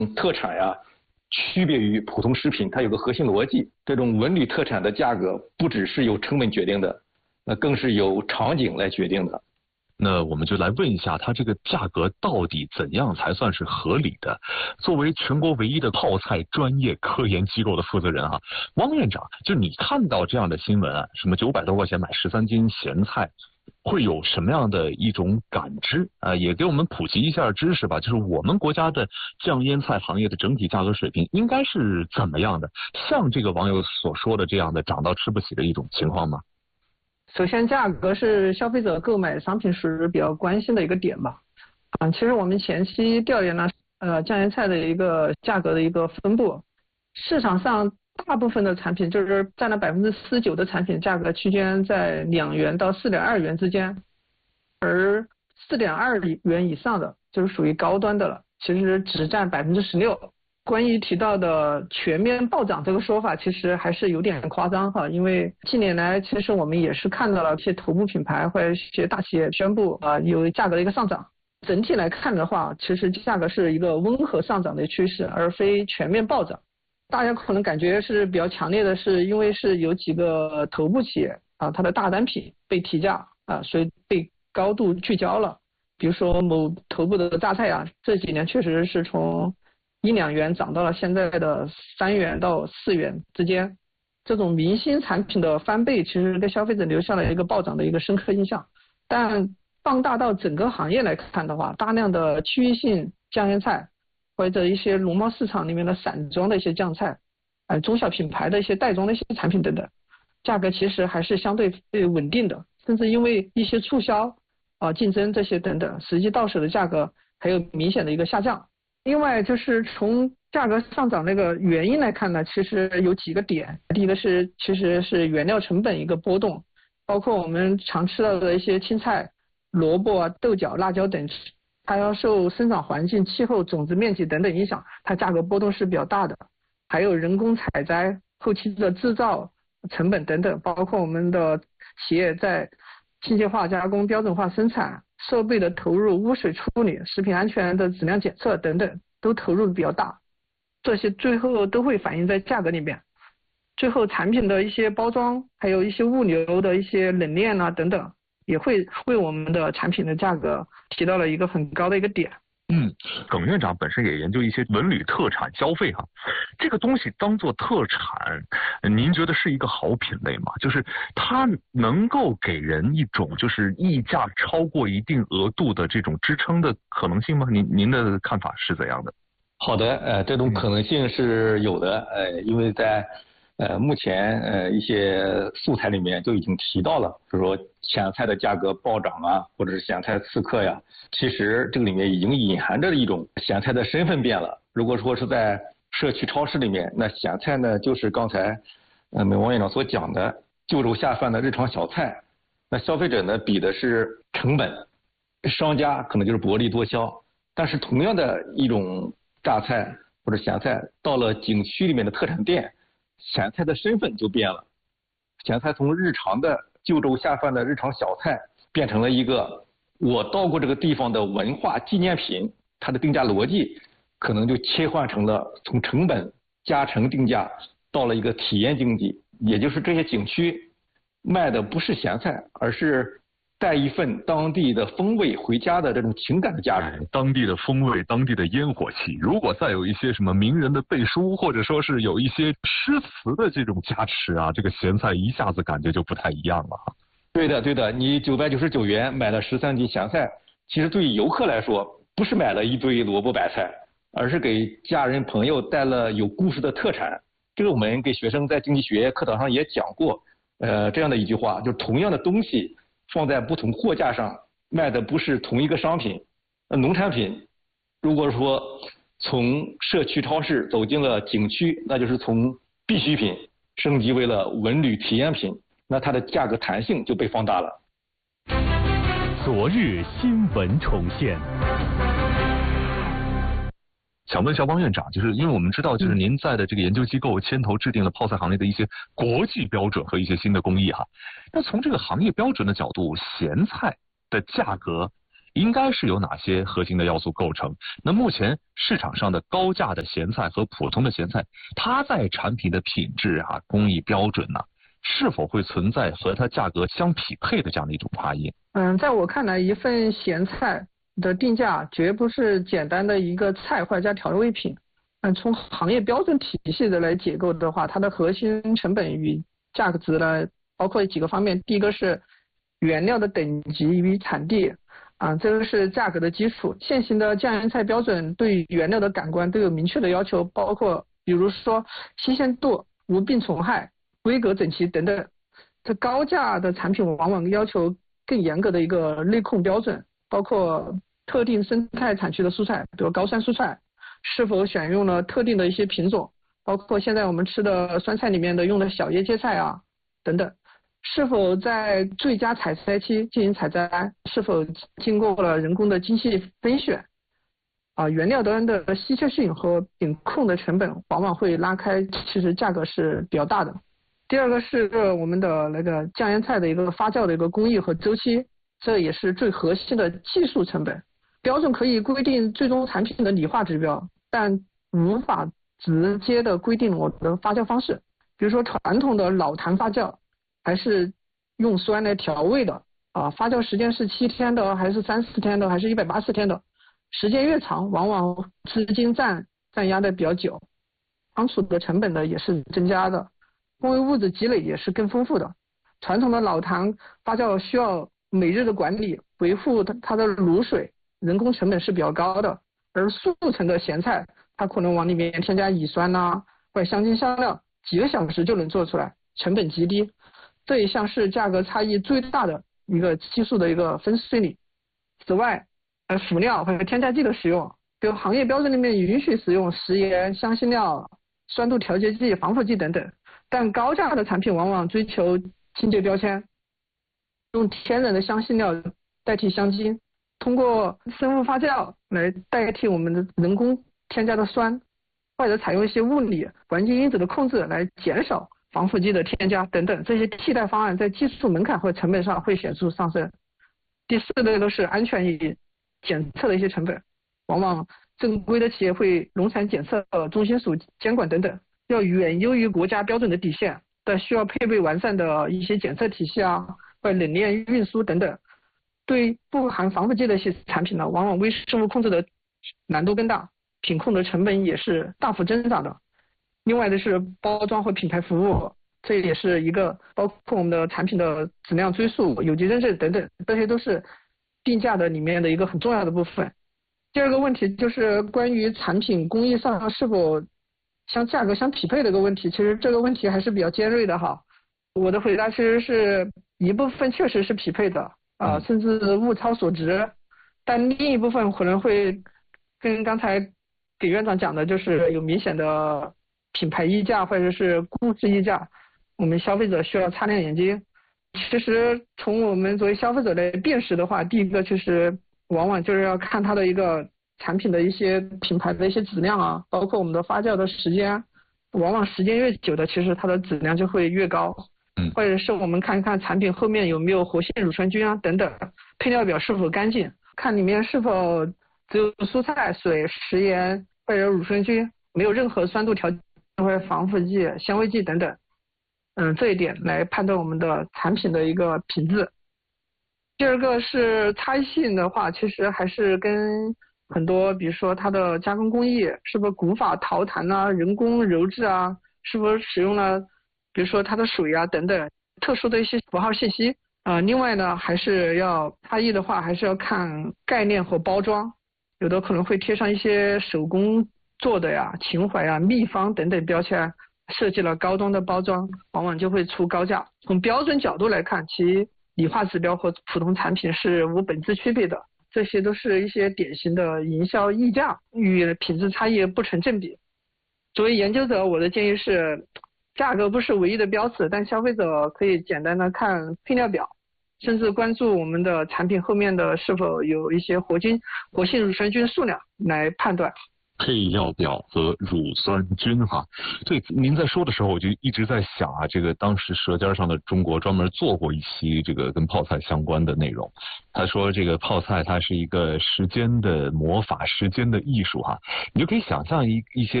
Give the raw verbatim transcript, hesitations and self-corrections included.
特产呀，区别于普通食品，它有个核心逻辑。这种文旅特产的价格不只是由成本决定的，那更是由场景来决定的。 那我们就来问一下，它这个价格到底怎样才算是合理的？作为全国唯一的泡菜专业科研机构的负责人啊，汪院长，就你看到这样的新闻啊，什么九百多块钱买十三斤咸菜，会有什么样的一种感知啊？也给我们普及一下知识吧。就是我们国家的酱腌菜行业的整体价格水平应该是怎么样的？像这个网友所说的这样的涨到吃不起的一种情况吗？ 首先，价格是消费者购买商品时比较关心的一个点吧。啊，其实我们前期调研了呃酱腌菜的一个价格的一个分布，市场上大部分的产品就是占了百分之四十九的产品价格区间在两元到四点二元之间，而四点二元以上的就是属于高端的了，其实只占百分之十六。关于提到的全面暴涨这个说法，其实还是有点夸张哈，因为近年来其实我们也是看到了一些头部品牌或者一些大企业宣布啊有价格的一个上涨。整体来看的话，其实价格是一个温和上涨的趋势，而非全面暴涨。大家可能感觉是比较强烈的是，因为是有几个头部企业啊，它的大单品被提价啊，所以被高度聚焦了。比如说某头部的榨菜啊，这几年确实是从一两元涨到了现在的三元到四元之间，这种明星产品的翻倍，其实给消费者留下了一个暴涨的一个深刻印象。但放大到整个行业来看的话，大量的区域性酱腌菜或者一些农贸市场里面的散装的一些酱菜，呃，中小品牌的一些袋装的一些产品等等，价格其实还是相对稳定的，甚至因为一些促销啊、呃、竞争这些等等，实际到手的价格还有明显的一个下降。另外就是从价格上涨那个原因来看呢，其实有几个点。第一个是其实是原料成本一个波动，包括我们常吃到的一些青菜、萝卜啊、豆角、辣椒等，它要受生长环境、气候、种子面积等等影响，它价格波动是比较大的。还有人工采摘、后期的制造成本等等，包括我们的企业在机械化加工、标准化生产、设备的投入、污水处理、食品安全的质量检测等等，都投入比较大，这些最后都会反映在价格里面。最后产品的一些包装，还有一些物流的一些冷链啊等等，也会为我们的产品的价格提到了一个很高的一个点。 嗯，耿院长本身也研究一些文旅特产消费哈，这个东西当做特产，您觉得是一个好品类吗？就是它能够给人一种就是溢价超过一定额度的这种支撑的可能性吗？您您的看法是怎样的？ 好的，呃，这种可能性是有的，呃，因为在呃目前呃一些素材里面就已经提到了，比如说咸菜的价格暴涨啊，或者是咸菜刺客呀，其实这个里面已经隐含着一种咸菜的身份变了。如果说是在社区超市里面，那咸菜呢就是刚才呃美王院长所讲的就肉下饭的日常小菜，那消费者呢比的是成本，商家可能就是薄利多销，但是同样的一种榨菜或者咸菜到了景区里面的特产店，咸菜的身份就变了，咸菜从日常的就粥下饭的日常小菜变成了一个我到过这个地方的文化纪念品，它的定价逻辑可能就切换成了从成本加成定价到了一个体验经济，也就是这些景区卖的不是咸菜，而是带一份当地的风味回家的这种情感的价值， 当地的风味，当地的烟火气。如果再有一些什么名人的背书，或者说是有一些诗词的这种加持啊，这个咸菜一下子感觉就不太一样了哈。 对的，对的，你九百九十九元买了十三斤咸菜，其实对于游客来说，不是买了一堆萝卜白菜，而是给家人朋友带了有故事的特产。这个我们给学生在经济学课堂上也讲过，呃，这样的一句话，就是同样的东西放在不同货架上卖的不是同一个商品。呃，农产品如果说从社区超市走进了景区，那就是从必需品升级为了文旅体验品，那它的价格弹性就被放大了。 昨日新闻重现。 想问一下汪院长，就是因为我们知道，就是您在的这个研究机构牵头制定了泡菜行业的一些国际标准和一些新的工艺哈。那从这个行业标准的角度，咸菜的价格应该是由哪些核心的要素构成？那目前市场上的高价的咸菜和普通的咸菜，它在产品的品质啊、工艺标准呐、啊，是否会存在和它价格相匹配的这样的一种差异？ 嗯，在我看来，一份咸菜的定价绝不是简单的一个菜或者加调味品。嗯，从行业标准体系的来解构的话，它的核心成本与价格值呢，包括几个方面。第一个是原料的等级与产地，啊，这个是价格的基础。现行的酱盐菜标准对原料的感官都有明确的要求，包括比如说新鲜度、无病虫害、规格整齐等等。这高价的产品往往要求更严格的一个内控标准，包括特定生态产区的蔬菜，比如高酸蔬菜。是否选用了特定的一些品种，包括现在我们吃的酸菜里面的用的小叶芥菜啊等等，是否在最佳采摘期进行采摘，是否经过了人工的精细分选啊，原料端的稀缺性和品控的成本往往会拉开，其实价格是比较大的。第二个是我们的那个酱盐菜的一个发酵的一个工艺和周期，这也是最核心的技术成本。标准可以规定最终产品的理化指标，但无法直接的规定我的发酵方式。比如说传统的老坛发酵，还是用酸来调味的啊，发酵时间是七天的，还是三四天的，还是一百八十天的？时间越长，往往资金占占压的比较久，仓储的成本呢也是增加的，工业物质积累也是更丰富的。传统的老坛发酵需要每日的管理，维护它的卤水。人工成本是比较高的，而速成的咸菜，它可能往里面添加乙酸呐、啊，或者香精香料，几个小时就能做出来，成本极低。这一项是价格差异最大的一个技术的一个分水岭。此外，呃，辅料或者添加剂的使用，比如行业标准里面允许使用食盐、香辛料、酸度调节剂、防腐剂等等，但高价的产品往往追求清洁标签，用天然的香辛料代替香精。通过生物发酵来代替我们的人工添加的酸，或者采用一些物理环境因子的控制来减少防腐剂的添加等等，这些替代方案在技术门槛和成本上会显著上升。第四类都是安全与检测的一些成本，往往正规的企业会农产检测中心属监管等等，要远优于国家标准的底线，但需要配备完善的一些检测体系啊，或者冷链运输等等。对不含防腐剂的一些产品呢，往往微生物控制的难度更大，品控的成本也是大幅增长的。另外的是包装和品牌服务，这也是一个包括我们的产品的质量追溯、有机认证等等，这些都是定价的里面的一个很重要的部分。第二个问题就是关于产品工艺上是否相价格相匹配的一个问题，其实这个问题还是比较尖锐的哈。我的回答其实是一部分确实是匹配的。啊，甚至物超所值，但另一部分可能会跟刚才给院长讲的，就是有明显的品牌溢价或者是故事溢价，我们消费者需要擦亮眼睛。其实从我们作为消费者来辨识的话，第一个就是往往就是要看它的一个产品的一些品牌的一些质量啊，包括我们的发酵的时间，往往时间越久的，其实它的质量就会越高。或者是我们看看产品后面有没有活性乳酸菌啊等等，配料表是否干净，看里面是否只有蔬菜水、食盐或者乳酸菌，没有任何酸度调节或者防腐剂、香味剂等等。嗯，这一点来判断我们的产品的一个品质。第二个是差异性的话，其实还是跟很多，比如说它的加工工艺是否古法陶坛啊、人工揉制啊，是否使用了比如说它的水啊等等特殊的一些符号信息啊、呃。另外呢，还是要差异的话，还是要看概念和包装，有的可能会贴上一些手工做的呀、情怀啊、秘方等等标签，设计了高端的包装，往往就会出高价。从标准角度来看，其理化指标和普通产品是无本质区别的，这些都是一些典型的营销溢价，与品质差异不成正比。作为研究者，我的建议是，价格不是唯一的标尺，但消费者可以简单的看配料表，甚至关注我们的产品后面的是否有一些活菌、活性乳酸菌数量来判断。 配料表和乳酸菌哈。对，您在说的时候，我就一直在想啊，这个当时《舌尖上的中国》专门做过一期这个跟泡菜相关的内容。他说这个泡菜它是一个时间的魔法，时间的艺术哈。你就可以想象一一些